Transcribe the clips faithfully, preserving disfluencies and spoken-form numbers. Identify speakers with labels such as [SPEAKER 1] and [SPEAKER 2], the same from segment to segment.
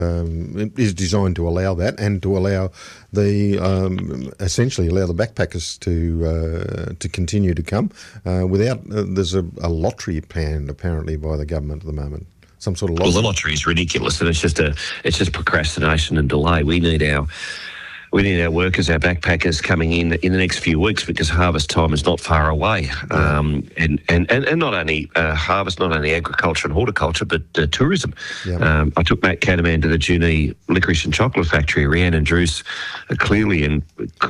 [SPEAKER 1] Um, it is designed to allow that and to allow the um, essentially allow the backpackers to uh, to continue to come uh, without. Uh, there's a, a lottery planned apparently by the government at the moment. Some sort of lottery.
[SPEAKER 2] Well, the lottery is ridiculous, and it's just a it's just procrastination and delay. We need our we need our workers, our backpackers coming in in the next few weeks because harvest time is not far away. Yeah. Um, and, and, and, and not only uh, harvest, not only agriculture and horticulture, but uh, tourism. Yeah. Um, I took Matt Cataman to the Junee Licorice and Chocolate Factory. Rhiannon and Druce uh, clearly and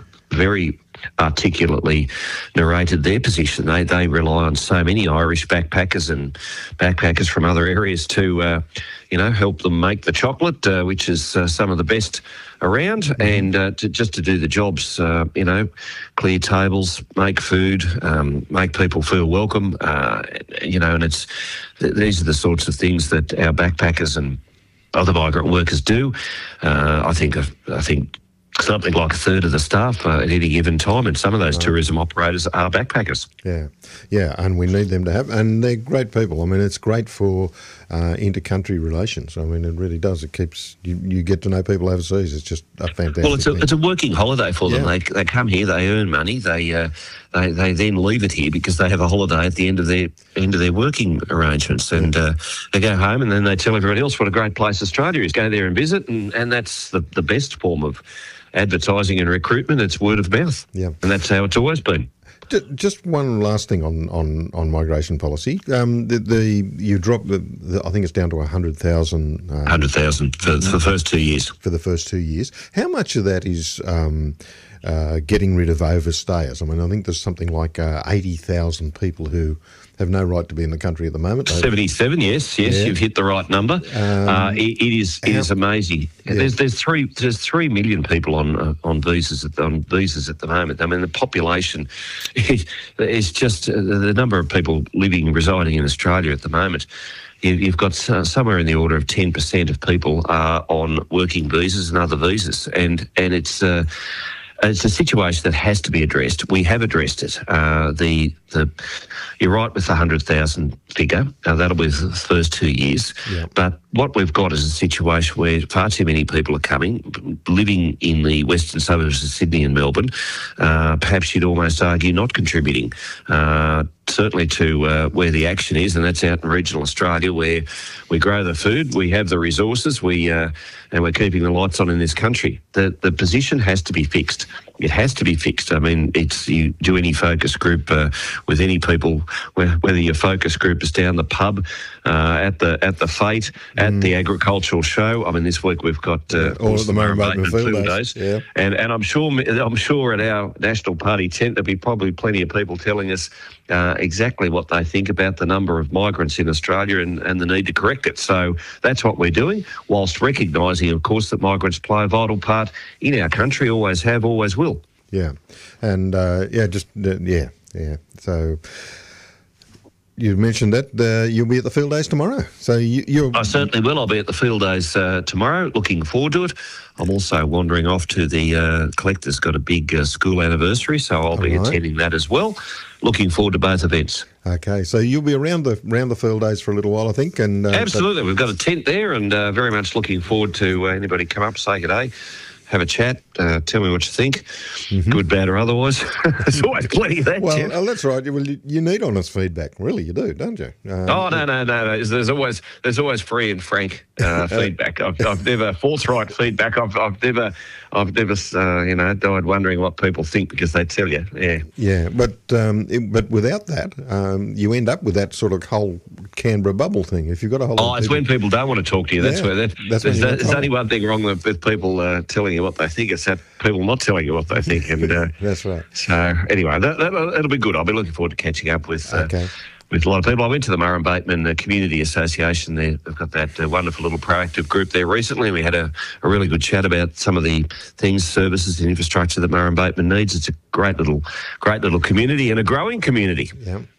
[SPEAKER 2] very articulately narrated their position. They they rely on so many Irish backpackers and backpackers from other areas to, uh, you know, help them make the chocolate, uh, which is uh, some of the best around, mm-hmm. and uh, to, just to do the jobs, uh, you know, clear tables, make food, um, make people feel welcome, uh, you know, and it's th- these are the sorts of things that our backpackers and other migrant workers do. Uh, I think I think. Something like a third of the staff uh, at any given time, and some of those right. tourism operators are backpackers.
[SPEAKER 1] Yeah, yeah, and we need them to have, and they're great people. I mean, it's great for uh, inter-country relations. I mean, it really does. It keeps, you, you get to know people overseas. It's just a fantastic
[SPEAKER 2] Well, it's a,
[SPEAKER 1] thing.
[SPEAKER 2] it's a working holiday for them. Yeah. They they come here, they earn money, they uh, they they then leave it here because they have a holiday at the end of their end of their working arrangements, and yeah. uh, they go home and then they tell everybody else what a great place Australia is. Go there and visit, and, and that's the, the best form of advertising and recruitment. It's word of mouth, yeah, and that's how it's always been.
[SPEAKER 1] Just one last thing on, on, on migration policy. Um, the, the you drop the, the I think it's down to a hundred thousand. Um,
[SPEAKER 2] hundred thousand for, for the first two years.
[SPEAKER 1] For the first two years, how much of that is um, uh, getting rid of overstayers? I mean, I think there's something like uh, eighty thousand people who have no right to be in the country at the moment.
[SPEAKER 2] seventy-seven, yes, yes, yeah. You've hit the right number. Um, uh, it, it is it how, is amazing. Yeah. There's there's three there's three million people on uh, on visas at, on visas at the moment. I mean, the population is, is just uh, the number of people living residing in Australia at the moment. You've got uh, somewhere in the order of ten percent of people are on working visas and other visas, and and it's. Uh, It's a situation that has to be addressed. We have addressed it. Uh, the the you're right with the hundred thousand figure. Uh, that'll be the first two years. Yeah. But what we've got is a situation where far too many people are coming, living in the western suburbs of Sydney and Melbourne. Uh, perhaps you'd almost argue not contributing. Uh, certainly to uh, where the action is, and that's out in regional Australia, where we grow the food, we have the resources, we uh, and we're keeping the lights on in this country. The the position has to be fixed. It has to be fixed. I mean, it's you do any focus group uh, with any people, whether your focus group is down the pub, uh, at the at the fete, at mm. the agricultural show. I mean, this week we've got uh,
[SPEAKER 1] yeah, all of the Murrumbidgee Field Days,
[SPEAKER 2] days. Yeah. and and I'm sure I'm sure at our National Party tent there'll be probably plenty of people telling us uh, exactly what they think about the number of migrants in Australia and, and the need to correct it. So that's what we're doing, whilst recognising, of course, that migrants play a vital part in our country, always have, always will.
[SPEAKER 1] Yeah, and uh, yeah, just uh, yeah, yeah. So you mentioned that uh, you'll be at the field days tomorrow. So you, you're.
[SPEAKER 2] I certainly will. I'll be at the field days uh, tomorrow. Looking forward to it. I'm also wandering off to the uh, Collector's got a big uh, school anniversary, so I'll be right. attending that as well. Looking forward to both events.
[SPEAKER 1] Okay, so you'll be around the around the field days for a little while, I think. And uh,
[SPEAKER 2] absolutely, so we've got a tent there, and uh, very much looking forward to uh, anybody come up, say good day. Have a chat, uh, tell me what you think, mm-hmm. good, bad or otherwise. There's always plenty of that,
[SPEAKER 1] Well,
[SPEAKER 2] Jeff.
[SPEAKER 1] Oh, that's right. Well, you, you need honest feedback. Really, you do, don't you?
[SPEAKER 2] Um, oh, no, no, no, no. There's, there's always there's always free and frank uh, feedback. I've, I've never, forthright feedback. I've, I've never, I've never, uh, you know, died wondering what people think because they tell you. Yeah.
[SPEAKER 1] Yeah, but um, it, but without that, um, you end up with that sort of whole Canberra bubble thing. If you've got a whole
[SPEAKER 2] Oh, it's
[SPEAKER 1] people,
[SPEAKER 2] when people don't want to talk to you. That's
[SPEAKER 1] yeah,
[SPEAKER 2] where that,
[SPEAKER 1] that's
[SPEAKER 2] there's,
[SPEAKER 1] when
[SPEAKER 2] there's only one thing wrong with, with people uh, telling you what they think. It's that people not telling you what they think. And uh,
[SPEAKER 1] that's right.
[SPEAKER 2] So anyway, that, that, it'll be good. I'll be looking forward to catching up with uh,
[SPEAKER 1] okay.
[SPEAKER 2] with a lot of people. I went to the Murray Bateman uh, Community Association there. They've got that uh, wonderful little proactive group there recently. We had a, a really good chat about some of the things, services and infrastructure that Murray Bateman needs. It's a great little, great little community and a growing community.
[SPEAKER 1] Yeah.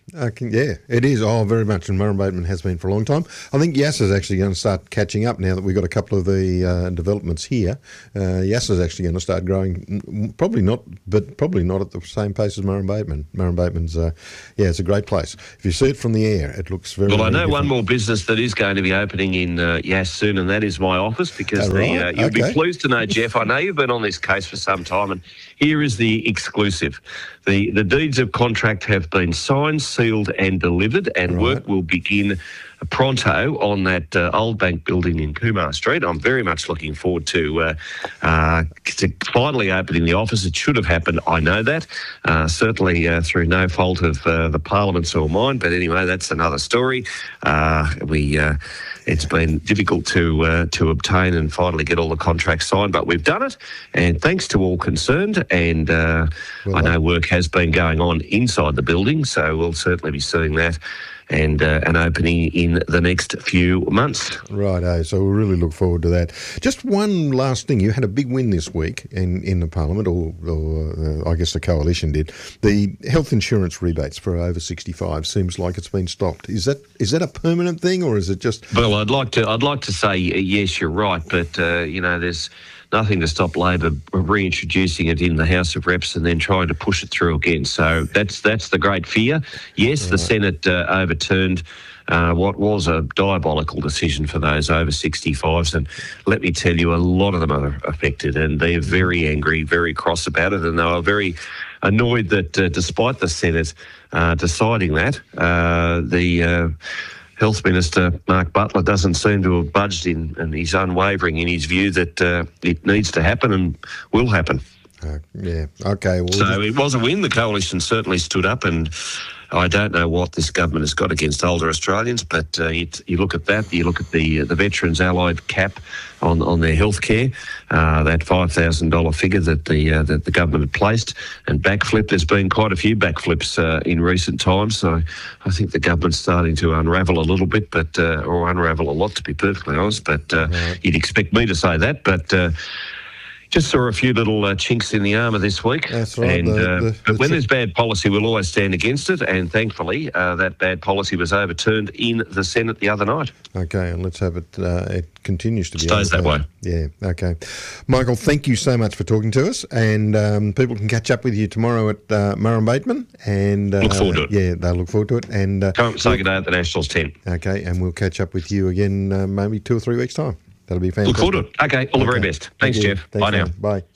[SPEAKER 1] I can, yeah, it is. Oh, very much. And Murray Bateman has been for a long time. I think Yasser's actually going to start catching up now that we've got a couple of the uh, developments here. Uh, Yasser's actually going to start growing, probably not, but probably not at the same pace as Murray Bateman. Murray Bateman's, uh, yeah, it's a great place. If you see it from the air, it looks very.
[SPEAKER 2] Well, I know
[SPEAKER 1] different.
[SPEAKER 2] one more business that is going to be opening in uh, Yass soon, and that is my office. Because
[SPEAKER 1] Oh,
[SPEAKER 2] the,
[SPEAKER 1] right.
[SPEAKER 2] uh, you'll
[SPEAKER 1] Okay.
[SPEAKER 2] be pleased to know, Jeff. I know you've been on this case for some time, and here is the exclusive: the the deeds of contract have been signed, sealed, and delivered, and
[SPEAKER 1] Right.
[SPEAKER 2] work will begin pronto on that uh, old bank building in Kumar Street. I'm very much looking forward to uh, uh, to finally opening the office. It should have happened, I know that, uh, certainly uh, through no fault of uh, the Parliament's or mine, but anyway, that's another story. Uh, we uh, it's been difficult to uh, to obtain and finally get all the contracts signed, but we've done it, and thanks to all concerned. And uh,
[SPEAKER 1] Well
[SPEAKER 2] I know
[SPEAKER 1] done.
[SPEAKER 2] work has been going on inside the building, so we'll certainly be seeing that and uh, an opening in the next few months.
[SPEAKER 1] Righto, so we really look forward to that. Just one last thing. You had a big win this week in, in the Parliament, or, or uh, I guess the Coalition did. The health insurance rebates for over sixty-five seems like it's been stopped. Is that is that a permanent thing, or is it just...
[SPEAKER 2] Well, I'd like to I'd like to say uh, yes, you're right, but uh, you know, there's nothing to stop Labor reintroducing it in the House of Reps and then trying to push it through again. So that's that's the great fear. Yes, the Senate uh, overturned uh, what was a diabolical decision for those over sixty-fives, and let me tell you, a lot of them are affected, and they're very angry, very cross about it, and they were very annoyed that uh, despite the Senate uh, deciding that, uh, the uh, Health Minister Mark Butler doesn't seem to have budged in, and he's unwavering in his view that uh, it needs to happen and will happen.
[SPEAKER 1] Uh, yeah, okay. Well,
[SPEAKER 2] So
[SPEAKER 1] just-
[SPEAKER 2] it was a win. The Coalition certainly stood up, and I don't know what this government has got against older Australians, but uh, you, you look at that, you look at the uh, the Veterans Allied cap on, on their health care, uh, that five thousand dollars figure that the uh, that the government had placed, and backflip. There's been quite a few backflips uh, in recent times, so I think the government's starting to unravel a little bit, but uh, or unravel a lot, to be perfectly honest, but uh,
[SPEAKER 1] Right.
[SPEAKER 2] you'd expect me to say that, but... Uh, Just saw a few little uh, chinks in the armour this week.
[SPEAKER 1] That's right,
[SPEAKER 2] And,
[SPEAKER 1] the-
[SPEAKER 2] uh,
[SPEAKER 1] the-
[SPEAKER 2] but
[SPEAKER 1] the
[SPEAKER 2] when
[SPEAKER 1] chi-
[SPEAKER 2] there's bad policy, we'll always stand against it. And thankfully, uh, that bad policy was overturned in the Senate the other night.
[SPEAKER 1] Okay, and let's have it. Uh, it continues to be
[SPEAKER 2] Stays that
[SPEAKER 1] overturned. Yeah. Okay, Michael, thank you so much for talking to us, and um, people can catch up with you tomorrow at uh, Murray Bateman, and uh,
[SPEAKER 2] Look forward to it.
[SPEAKER 1] Yeah, they'll look forward to it, and uh,
[SPEAKER 2] Come say good day at the Nationals ten.
[SPEAKER 1] okay, and we'll catch up with you again uh, maybe two or three weeks time. That'll be
[SPEAKER 2] Look
[SPEAKER 1] fantastic.
[SPEAKER 2] forward to it. Okay, all the very
[SPEAKER 1] Okay.
[SPEAKER 2] best.
[SPEAKER 1] Thank
[SPEAKER 2] Thanks,
[SPEAKER 1] you.
[SPEAKER 2] Jeff.
[SPEAKER 1] Thanks,
[SPEAKER 2] Bye now.
[SPEAKER 1] man. Bye.